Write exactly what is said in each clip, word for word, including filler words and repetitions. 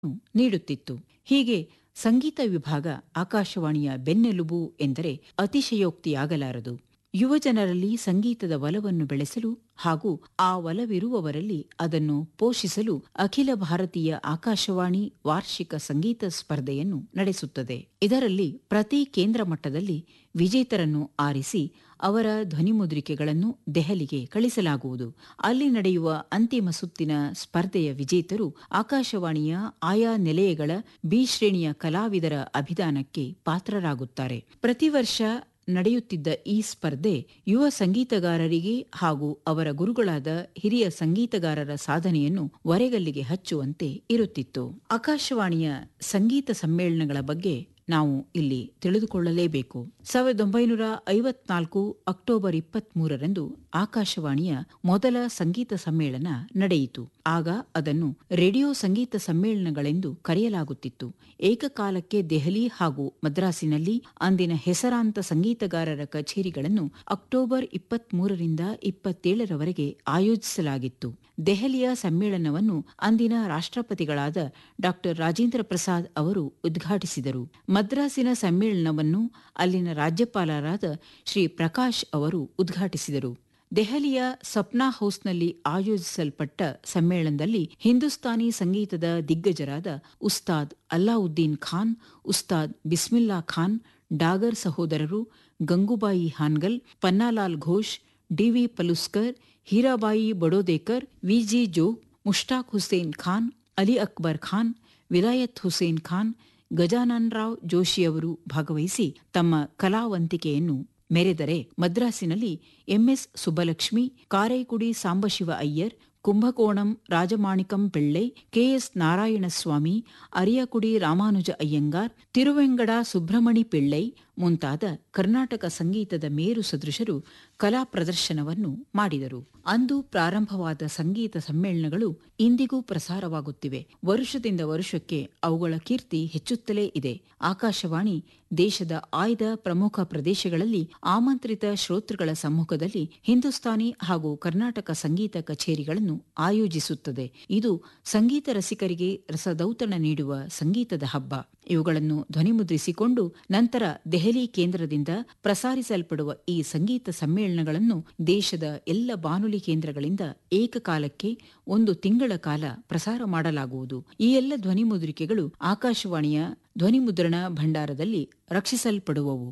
ನೀಡುತ್ತಿತ್ತು. ಹೀಗೆ ಸಂಗೀತ ವಿಭಾಗ ಆಕಾಶವಾಣಿಯ ಬೆನ್ನೆಲುಬು ಎಂದರೆ ಅತಿಶಯೋಕ್ತಿಯಾಗಲಾರದು. ಯುವಜನರಲ್ಲಿ ಸಂಗೀತದ ಒಲವನ್ನು ಬೆಳೆಸಲು ಹಾಗೂ ಆ ಒಲವಿರುವವರಲ್ಲಿ ಅದನ್ನು ಪೋಷಿಸಲು ಅಖಿಲ ಭಾರತೀಯ ಆಕಾಶವಾಣಿ ವಾರ್ಷಿಕ ಸಂಗೀತ ಸ್ಪರ್ಧೆಯನ್ನು ನಡೆಸುತ್ತದೆ. ಇದರಲ್ಲಿ ಪ್ರತಿ ಕೇಂದ್ರ ಮಟ್ಟದಲ್ಲಿ ವಿಜೇತರನ್ನು ಆರಿಸಿ ಅವರ ಧ್ವನಿಮುದ್ರಿಕೆಗಳನ್ನು ದೆಹಲಿಗೆ ಕಳಿಸಲಾಗುವುದು. ಅಲ್ಲಿ ನಡೆಯುವ ಅಂತಿಮ ಸುತ್ತಿನ ಸ್ಪರ್ಧೆಯ ವಿಜೇತರು ಆಕಾಶವಾಣಿಯ ಆಯಾ ನಿಲಯಗಳ ಬಿ ಶ್ರೇಣಿಯ ಕಲಾವಿದರ ಅಭಿದಾನಕ್ಕೆ ಪಾತ್ರರಾಗುತ್ತಾರೆ. ಪ್ರತಿ ವರ್ಷ ನಡೆಯುತ್ತಿದ್ದ ಈ ಸ್ಪರ್ಧೆ ಯುವ ಸಂಗೀತಗಾರರಿಗೆ ಹಾಗೂ ಅವರ ಗುರುಗಳಾದ ಹಿರಿಯ ಸಂಗೀತಗಾರರ ಸಾಧನೆಯನ್ನು ಒರೆಗಲ್ಲಿಗೆ ಹಚ್ಚುವಂತೆ ಇರುತ್ತಿತ್ತು. ಆಕಾಶವಾಣಿಯ ಸಂಗೀತ ಸಮ್ಮೇಳನಗಳ ಬಗ್ಗೆ ನಾವು ಇಲ್ಲಿ ತಿಳಿದುಕೊಳ್ಳಲೇಬೇಕು. ಸಾವಿರದ ಒಂಬೈನೂರ ಐವತ್ನಾಲ್ಕು ಅಕ್ಟೋಬರ್ ಇಪ್ಪತ್ತ್ ಮೂರರಂದು ಆಕಾಶವಾಣಿಯ ಮೊದಲ ಸಂಗೀತ ಸಮ್ಮೇಳನ ನಡೆಯಿತು. ಆಗ ಅದನ್ನು ರೇಡಿಯೋ ಸಂಗೀತ ಸಮ್ಮೇಳನಗಳೆಂದು ಕರೆಯಲಾಗುತ್ತಿತ್ತು. ಏಕಕಾಲಕ್ಕೆ ದೆಹಲಿ ಹಾಗೂ ಮದ್ರಾಸಿನಲ್ಲಿ ಅಂದಿನ ಹೆಸರಾಂತ ಸಂಗೀತಗಾರರ ಕಚೇರಿಗಳನ್ನು ಅಕ್ಟೋಬರ್ ಇಪ್ಪತ್ತ್ ಮೂರರಿಂದ ಇಪ್ಪತ್ತೇಳರವರೆಗೆ ಆಯೋಜಿಸಲಾಗಿತ್ತು. ದೆಹಲಿಯ ಸಮ್ಮೇಳನವನ್ನು ಅಂದಿನ ರಾಷ್ಟ್ರಪತಿಗಳಾದ ಡಾ ರಾಜೇಂದ್ರ ಪ್ರಸಾದ್ ಅವರು ಉದ್ಘಾಟಿಸಿದರು. ಮದ್ರಾಸಿನ ಸಮ್ಮೇಳನವನ್ನು ಅಲ್ಲಿನ ರಾಜ್ಯಪಾಲರಾದ ಶ್ರೀ ಪ್ರಕಾಶ್ ಅವರು ಉದ್ಘಾಟಿಸಿದರು. ದೆಹಲಿಯ ಸಪ್ನಾ ಹೌಸ್ನಲ್ಲಿ ಆಯೋಜಿಸಲ್ಪಟ್ಟ ಸಮ್ಮೇಳನದಲ್ಲಿ ಹಿಂದೂಸ್ತಾನಿ ಸಂಗೀತದ ದಿಗ್ಗಜರಾದ ಉಸ್ತಾದ್ ಅಲ್ಲಾವುದ್ದೀನ್ ಖಾನ್, ಉಸ್ತಾದ್ ಬಿಸ್ಮಿಲ್ಲಾ ಖಾನ್, ಡಾಗರ್ ಸಹೋದರರು, ಗಂಗೂಬಾಯಿ ಹಾನ್ಗಲ್, ಪನ್ನಾಲಾಲ್ ಘೋಷ್, ಡಿವಿ ಪಲುಸ್ಕರ್, ಹೀರಾಬಾಯಿ ಬಡೋದೇಕರ್, ವಿಜಿ ಜೋಗ್, ಮುಷ್ತಾಕ್ ಹುಸೇನ್ ಖಾನ್, ಅಲಿ ಅಕ್ಬರ್ ಖಾನ್, ವಿಲಾಯತ್ ಹುಸೇನ್ ಖಾನ್, ಗಜಾನನರಾವ್ ಜೋಶಿಯವರು ಭಾಗವಹಿಸಿ ತಮ್ಮ ಕಲಾವಂತಿಕೆಯನ್ನು ಮೆರೆದರೆ, ಮದ್ರಾಸಿನಲ್ಲಿ ಎಂಎಸ್ ಸುಬ್ಬಲಕ್ಷ್ಮಿ, ಕಾರೈಕುಡಿ ಸಾಂಬಶಿವ ಅಯ್ಯರ್, ಕುಂಭಕೋಣಂ ರಾಜಮಾಣಿಕಂ ಪಿಳ್ಳೈ, ಕೆಎಸ್ ನಾರಾಯಣಸ್ವಾಮಿ, ಅರಿಯಕುಡಿ ರಾಮಾನುಜ ಅಯ್ಯಂಗಾರ್, ತಿರುವೆಂಗಡ ಸುಬ್ರಹ್ಮಣಿ ಪಿಳ್ಳೈ ಮುಂತಾದ ಕರ್ನಾಟಕ ಸಂಗೀತದ ಮೇರು ಸದೃಶರು ಕಲಾ ಪ್ರದರ್ಶನವನ್ನು ಮಾಡಿದರು. ಅಂದು ಪ್ರಾರಂಭವಾದ ಸಂಗೀತ ಸಮ್ಮೇಳನಗಳು ಇಂದಿಗೂ ಪ್ರಸಾರವಾಗುತ್ತಿವೆ. ವರುಷದಿಂದ ವರುಷಕ್ಕೆ ಅವುಗಳ ಕೀರ್ತಿ ಹೆಚ್ಚುತ್ತಲೇ ಇದೆ. ಆಕಾಶವಾಣಿ ದೇಶದ ಆಯ್ದ ಪ್ರಮುಖ ಪ್ರದೇಶಗಳಲ್ಲಿ ಆಮಂತ್ರಿತ ಶ್ರೋತೃಗಳ ಸಮ್ಮುಖದಲ್ಲಿ ಹಿಂದೂಸ್ತಾನಿ ಹಾಗೂ ಕರ್ನಾಟಕ ಸಂಗೀತ ಕಚೇರಿಗಳನ್ನು ಆಯೋಜಿಸುತ್ತದೆ. ಇದು ಸಂಗೀತ ರಸಿಕರಿಗೆ ರಸದೌತಣ ನೀಡುವ ಸಂಗೀತದ ಹಬ್ಬ. ಇವುಗಳನ್ನು ಧ್ವನಿಮುದ್ರಿಸಿಕೊಂಡು ನಂತರ ದೆಹಲಿ ಕೇಂದ್ರದಿಂದ ಪ್ರಸಾರಿಸಲ್ಪಡುವ ಈ ಸಂಗೀತ ಸಮ್ಮೇಳನಗಳನ್ನು ದೇಶದ ಎಲ್ಲ ಬಾನುಲಿ ಕೇಂದ್ರಗಳಿಂದ ಏಕಕಾಲಕ್ಕೆ ಒಂದು ತಿಂಗಳ ಕಾಲ ಪ್ರಸಾರ ಮಾಡಲಾಗುವುದು. ಈ ಎಲ್ಲ ಧ್ವನಿಮುದ್ರಿಕೆಗಳು ಆಕಾಶವಾಣಿಯ ಧ್ವನಿಮುದ್ರಣ ಭಂಡಾರದಲ್ಲಿ ರಕ್ಷಿಸಲ್ಪಡುವವು.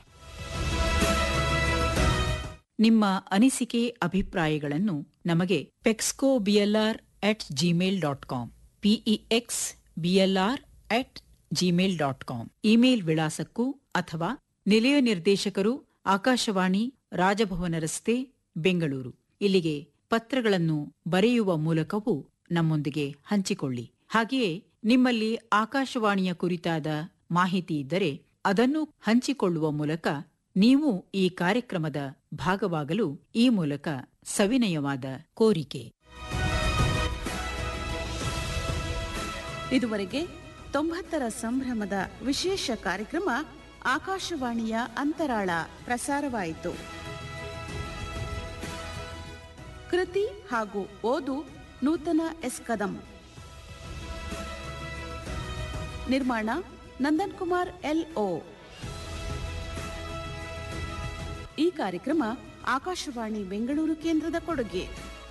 ನಿಮ್ಮ ಅನಿಸಿಕೆ ಅಭಿಪ್ರಾಯಗಳನ್ನು ನಮಗೆ ಪೆಕ್ಸ್ಕೋ BLR at Gmail dot com PEX BLR at Gmail dot com email ವಿಳಾಸಕ್ಕೂ ಅಥವಾ ನಿಲಯ ನಿರ್ದೇಶಕರು ಆಕಾಶವಾಣಿ, ರಾಜಭವನ ರಸ್ತೆ, ಬೆಂಗಳೂರು ಇಲ್ಲಿಗೆ ಪತ್ರಗಳನ್ನು ಬರೆಯುವ ಮೂಲಕವೂ ನಮ್ಮೊಂದಿಗೆ ಹಂಚಿಕೊಳ್ಳಿ. ಹಾಗೆಯೇ ನಿಮ್ಮಲ್ಲಿ ಆಕಾಶವಾಣಿಯ ಕುರಿತಾದ ಮಾಹಿತಿ ಇದ್ದರೆ ಅದನ್ನು ಹಂಚಿಕೊಳ್ಳುವ ಮೂಲಕ ನೀವು ಈ ಕಾರ್ಯಕ್ರಮದ ಭಾಗವಾಗಲು ಈ ಮೂಲಕ ಸವಿನಯವಾದ ಕೋರಿಕೆ. ಇದುವರೆಗೆ ತೊಂಬತ್ತರ ಸಂಭ್ರಮದ ವಿಶೇಷ ಕಾರ್ಯಕ್ರಮ ಆಕಾಶವಾಣಿಯ ಅಂತರಾಳ ಪ್ರಸಾರವಾಯಿತು. ಕೃತಿ ಹಾಗೂ ಓದು ನೂತನ ಎಸ್ ಕದಂ. ನಿರ್ಮಾಣ ನಂದನ್ ಕುಮಾರ್ ಎಲ್ಒ. ಈ ಕಾರ್ಯಕ್ರಮ ಆಕಾಶವಾಣಿ ಬೆಂಗಳೂರು ಕೇಂದ್ರದ ಕೊಡುಗೆ.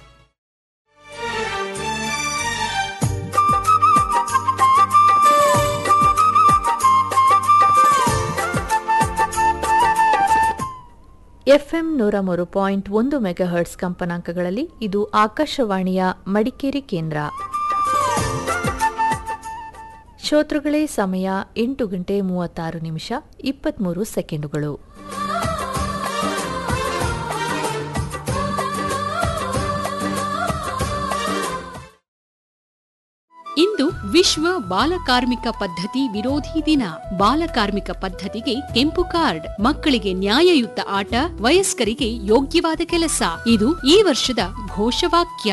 ಎಫ್ಎಂ ನೂರ ಮೂರು ಪಾಯಿಂಟ್ ಒಂದು ಮೆಗಾಹರ್ಟ್ಸ್ ಕಂಪನಾಂಕಗಳಲ್ಲಿ ಇದು ಆಕಾಶವಾಣಿಯ ಮಡಿಕೇರಿ ಕೇಂದ್ರ. ಶ್ರೋತೃಗಳೇ, ಸಮಯ ಎಂಟು ಗಂಟೆ ಮೂವತ್ತಾರು ನಿಮಿಷ ಇಪ್ಪತ್ಮೂರು ಸೆಕೆಂಡುಗಳು. ಇಂದು ವಿಶ್ವ ಬಾಲಕಾರ್ಮಿಕ ಪದ್ಧತಿ ವಿರೋಧಿ ದಿನ. ಬಾಲಕಾರ್ಮಿಕ ಪದ್ಧತಿಗೆ ಕೆಂಪು ಕಾರ್ಡ್, ಮಕ್ಕಳಿಗೆ ನ್ಯಾಯಯುತ ಆಟ, ವಯಸ್ಕರಿಗೆ ಯೋಗ್ಯವಾದ ಕೆಲಸ, ಇದು ಈ ವರ್ಷದ ಘೋಷವಾಕ್ಯ.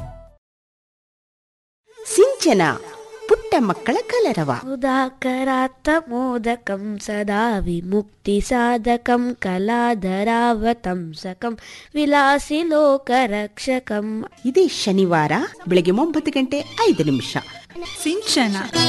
ಸಿಂಚನ ಪುಟ್ಟ ಮಕ್ಕಳ ಕಲರವ. ಉದಾಕರಾತ್ತ ಮೋದಕಂ ಸದಾ ವಿಮುಕ್ತಿ ಸಾಧಕಂ ಕಲಾಧರಾವತಂಸಕಂ ವಿಲಾಸಿ ಲೋಕ ರಕ್ಷಕಂ. ಇದೇ ಶನಿವಾರ ಬೆಳಗ್ಗೆ ಒಂಬತ್ತು ಗಂಟೆ ಐದು ನಿಮಿಷ. ಸಿಂಚನ.